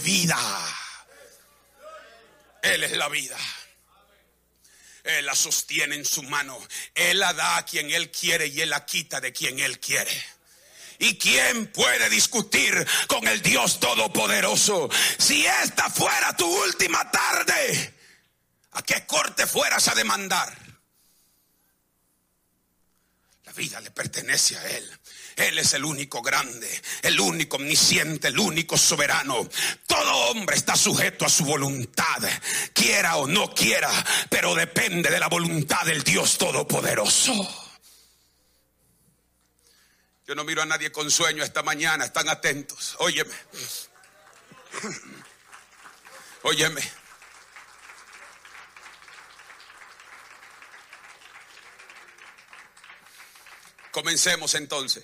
vida. Él es la vida. Él la sostiene en su mano. Él la da a quien Él quiere y Él la quita de quien Él quiere. ¿Y quién puede discutir con el Dios Todopoderoso? Si esta fuera tu última tarde, ¿a qué corte fueras a demandar? La vida le pertenece a Él. Él es el único grande, el único omnisciente, el único soberano. Todo hombre está sujeto a su voluntad, quiera o no quiera, pero depende de la voluntad del Dios Todopoderoso. Yo no miro a nadie con sueño esta mañana, están atentos. Óyeme. Óyeme. Comencemos entonces.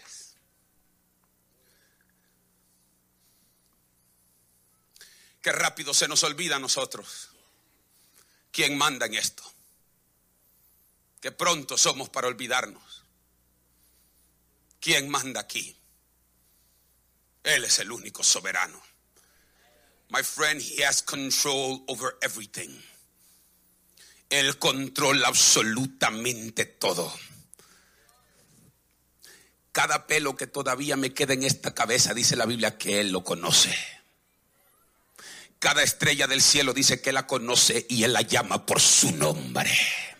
Qué rápido se nos olvida a nosotros quién manda en esto. Qué pronto somos para olvidarnos. ¿Quién manda aquí? Él es el único soberano. My friend, he has control over everything. Él controla absolutamente todo. Cada pelo que todavía me queda en esta cabeza, dice la Biblia, que Él lo conoce. Cada estrella del cielo dice que Él la conoce y Él la llama por su nombre.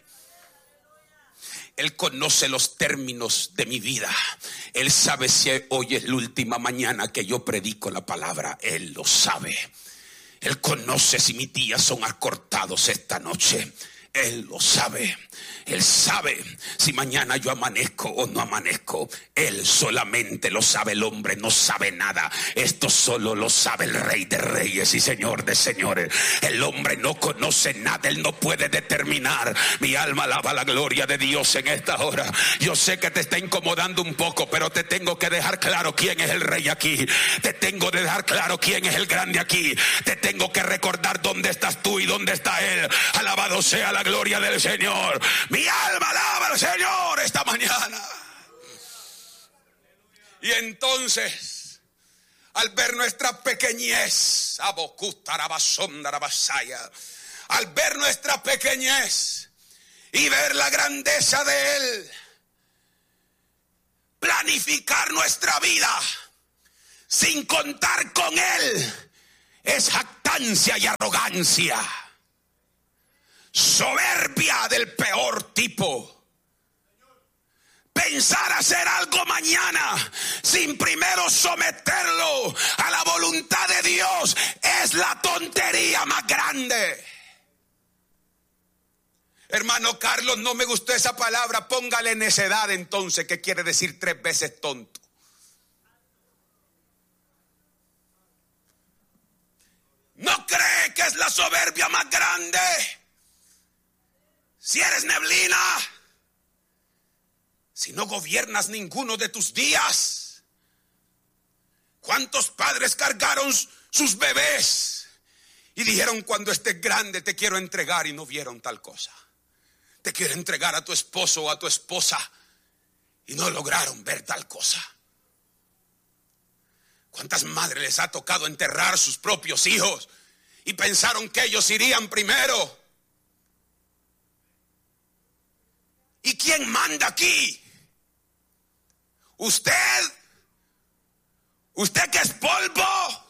Él conoce los términos de mi vida. Él sabe si hoy es la última mañana que yo predico la palabra. Él lo sabe. Él conoce si mis días son acortados esta noche. Él lo sabe. Él sabe si mañana yo amanezco o no amanezco. Él solamente lo sabe. El hombre no sabe nada. Esto solo lo sabe el Rey de Reyes y Señor de Señores. El hombre no conoce nada. Él no puede determinar. Mi alma alaba la gloria de Dios en esta hora. Yo sé que te está incomodando un poco, pero te tengo que dejar claro quién es el Rey aquí. Te tengo que dejar claro quién es el grande aquí. Te tengo que recordar dónde estás tú y dónde está Él. Alabado sea la gloria del Señor. Mi alma alaba al Señor esta mañana. Y entonces, al ver nuestra pequeñez, al ver nuestra pequeñez y ver la grandeza de Él, planificar nuestra vida sin contar con Él es jactancia y arrogancia. Soberbia del peor tipo. Pensar hacer algo mañana sin primero someterlo a la voluntad de Dios es la tontería más grande. Hermano Carlos, no me gustó esa palabra. Póngale necedad entonces, que quiere decir 3 veces tonto. ¿No cree que es la soberbia más grande? Si eres neblina, si no gobiernas ninguno de tus días. ¿Cuántos padres cargaron sus bebés y dijeron: cuando estés grande te quiero entregar, y no vieron tal cosa? Te quiero entregar a tu esposo o a tu esposa, y no lograron ver tal cosa. ¿Cuántas madres les ha tocado enterrar sus propios hijos y pensaron que ellos irían primero? ¿Y quién manda aquí? ¿Usted que es polvo?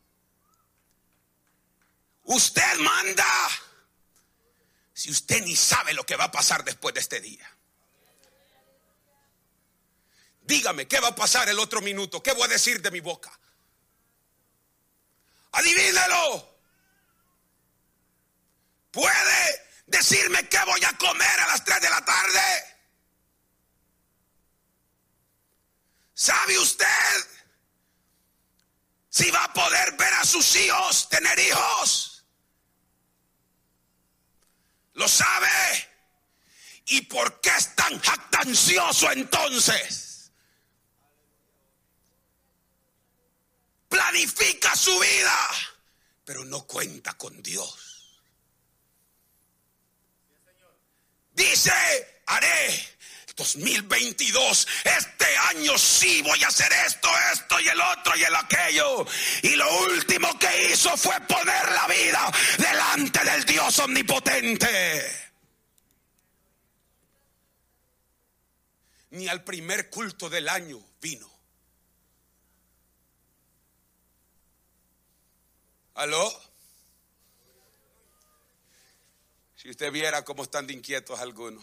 ¿Usted manda? Si usted ni sabe lo que va a pasar después de este día. Dígame, ¿qué va a pasar el otro minuto? ¿Qué voy a decir de mi boca? Adivínelo. ¿Puede decirme qué voy a comer a las 3 de la tarde? ¿Sabe usted si va a poder ver a sus hijos tener hijos? ¿Lo sabe? ¿Y por qué es tan jactancioso entonces? Planifica su vida, pero no cuenta con Dios. Dice: haré 2022, este año sí voy a hacer esto y el otro y el aquello. Y lo último que hizo fue poner la vida delante del Dios omnipotente. Ni al primer culto del año vino. ¿Aló? Si usted viera cómo están de inquietos algunos.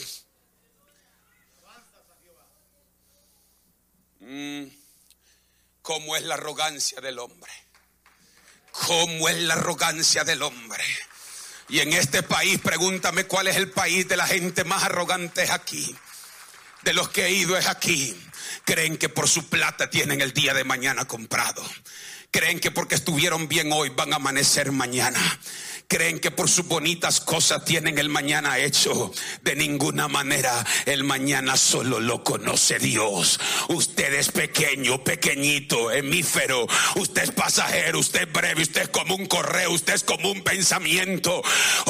¿Cómo es la arrogancia del hombre? ¿Cómo es la arrogancia del hombre? Y en este país, pregúntame cuál es el país de la gente más arrogante. Es aquí. De los que he ido es aquí. Creen que por su plata tienen el día de mañana comprado. Creen que porque estuvieron bien hoy van a amanecer mañana. Creen que por sus bonitas cosas tienen el mañana hecho. De ninguna manera. El mañana solo lo conoce Dios. Usted es pequeño, pequeñito, hemífero. Usted es pasajero, usted es breve, usted es como un correo, usted es como un pensamiento.